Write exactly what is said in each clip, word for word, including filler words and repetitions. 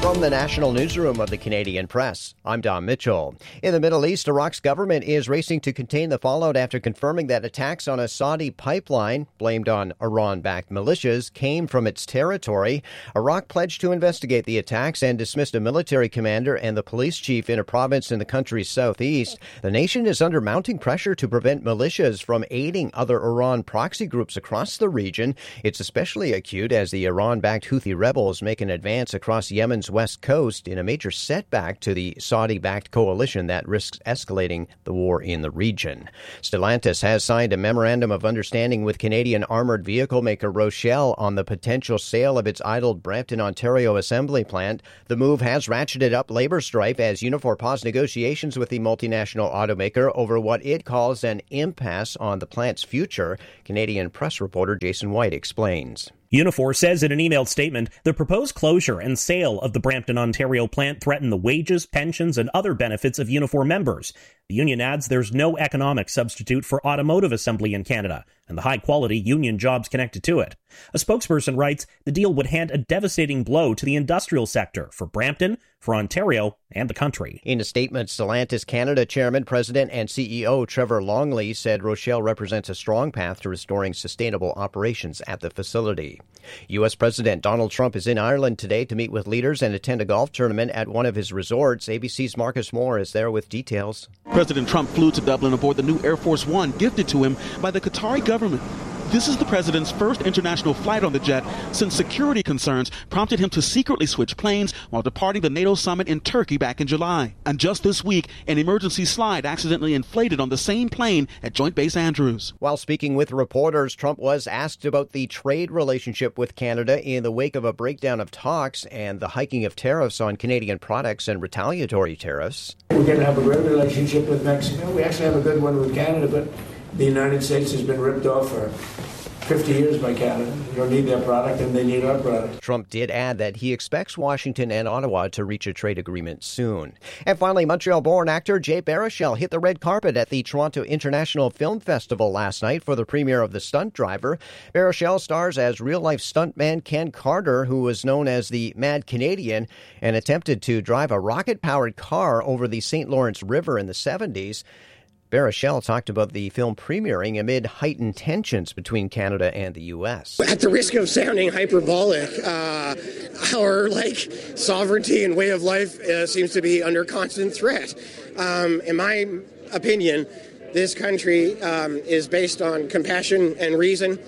From the National Newsroom of the Canadian Press, I'm Don Mitchell. In the Middle East, Iraq's government is racing to contain the fallout after confirming that attacks on a Saudi pipeline, blamed on Iran-backed militias, came from its territory. Iraq pledged to investigate the attacks and dismissed a military commander and the police chief in a province in the country's southeast. The nation is under mounting pressure to prevent militias from aiding other Iran proxy groups across the region. It's especially acute as the Iran-backed Houthi rebels make an advance across Yemen's west coast in a major setback to the Saudi-backed coalition that risks escalating the war in the region. Stellantis has signed a memorandum of understanding with Canadian armored vehicle maker Rochelle on the potential sale of its idled Brampton, Ontario assembly plant. The move has ratcheted up labor strife as Unifor paused negotiations with the multinational automaker over what it calls an impasse on the plant's future. Canadian press reporter Jason White explains. Unifor says in an emailed statement, the proposed closure and sale of the Brampton, Ontario plant threaten the wages, pensions, and other benefits of Unifor members. The union adds there's no economic substitute for automotive assembly in Canada and the high-quality union jobs connected to it. A spokesperson writes the deal would hand a devastating blow to the industrial sector for Brampton, for Ontario, and the country. In a statement, Stellantis Canada Chairman, President, and C E O Trevor Longley said Rochelle represents a strong path to restoring sustainable operations at the facility. U S. President Donald Trump is in Ireland today to meet with leaders and attend a golf tournament at one of his resorts. A B C's Marcus Moore is there with details. President Trump flew to Dublin aboard the new Air Force One gifted to him by the Qatari government. This is the president's first international flight on the jet since security concerns prompted him to secretly switch planes while departing the NATO summit in Turkey back in July. And just this week, an emergency slide accidentally inflated on the same plane at Joint Base Andrews. While speaking with reporters, Trump was asked about the trade relationship with Canada in the wake of a breakdown of talks and the hiking of tariffs on Canadian products and retaliatory tariffs. We're going to have a great relationship with Mexico. We actually have a good one with Canada, but the United States has been ripped off for fifty years by Canada. You don't need their product, and they need our product. Trump did add that he expects Washington and Ottawa to reach a trade agreement soon. And finally, Montreal-born actor Jay Baruchel hit the red carpet at the Toronto International Film Festival last night for the premiere of The Stunt Driver. Baruchel stars as real-life stuntman Ken Carter, who was known as the Mad Canadian and attempted to drive a rocket-powered car over the Saint Lawrence River in the seventies. Baruchel talked about the film premiering amid heightened tensions between Canada and the U S. At the risk of sounding hyperbolic, uh, our like sovereignty and way of life uh, seems to be under constant threat. Um, in my opinion, this country um, is based on compassion and reason,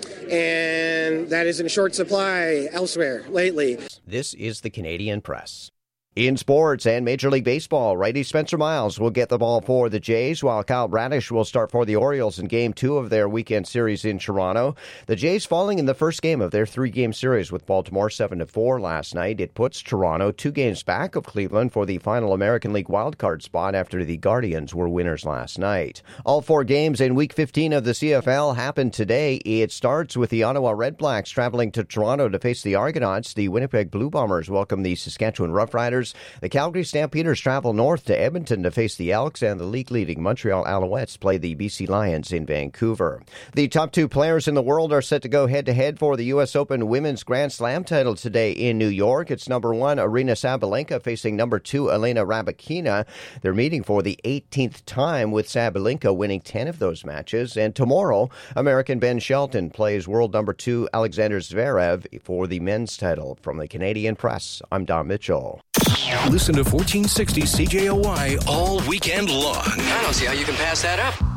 and that is in short supply elsewhere lately. This is the Canadian Press. In sports and Major League Baseball, righty Spencer Miles will get the ball for the Jays, while Kyle Bradish will start for the Orioles in Game two of their weekend series in Toronto. The Jays falling in the first game of their three-game series with Baltimore seven to four last night. It puts Toronto two games back of Cleveland for the final American League wildcard spot after the Guardians were winners last night. All four games in Week fifteen of the C F L happened today. It starts with the Ottawa Redblacks traveling to Toronto to face the Argonauts. The Winnipeg Blue Bombers welcome the Saskatchewan Roughriders. The Calgary Stampeders travel north to Edmonton to face the Elks, and the league-leading Montreal Alouettes play the B C Lions in Vancouver. The top two players in the world are set to go head-to-head for the U S. Open Women's Grand Slam title today in New York. It's number one, Aryna Sabalenka, facing number two, Elena Rybakina. They're meeting for the eighteenth time, with Sabalenka winning ten of those matches. And tomorrow, American Ben Shelton plays world number two, Alexander Zverev, for the men's title. From the Canadian Press, I'm Don Mitchell. Listen to fourteen sixty C J O Y all weekend long. I don't see how you can pass that up.